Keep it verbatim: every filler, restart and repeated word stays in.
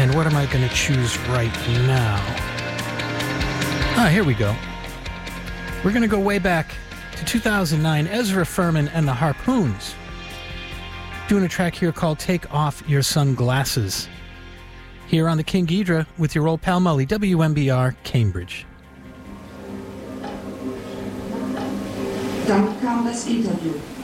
And what am I going to choose right now? Ah, here we go. We're going to go way back to two thousand nine. Ezra Furman and the Harpoons doing a track here called Take Off Your Sunglasses. Here on the King Ghidra with your old pal Mully, W M B R, Cambridge. Dann kam das Interview.